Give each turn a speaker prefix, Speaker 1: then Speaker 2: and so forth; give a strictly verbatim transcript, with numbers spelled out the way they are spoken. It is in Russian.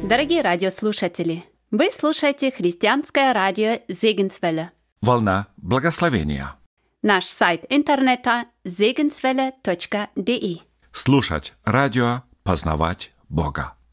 Speaker 1: Дорогие радиослушатели, вы слушаете христианское радио Зегенсвелле.
Speaker 2: Волна благословения.
Speaker 1: Наш сайт интернета зегенсвелле точка де.
Speaker 2: Слушать радио, познавать Бога.